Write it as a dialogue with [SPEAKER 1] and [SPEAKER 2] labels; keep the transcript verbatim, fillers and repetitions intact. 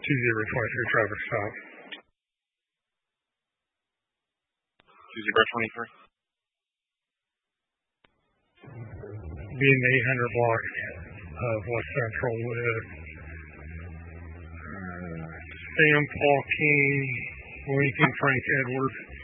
[SPEAKER 1] two zero twenty-three traffic stop.
[SPEAKER 2] two zero twenty-three.
[SPEAKER 1] Being the eight hundred block of West Central with Sam Paul King, Lincoln Frank Edwards.